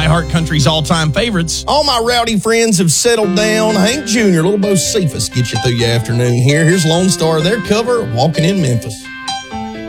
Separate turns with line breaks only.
iHeart Country's all-time favorites.
All my rowdy friends have settled down. Hank Jr., Little Bo Cephas get you through your afternoon here. Here's Lone Star, their cover of Walking in Memphis.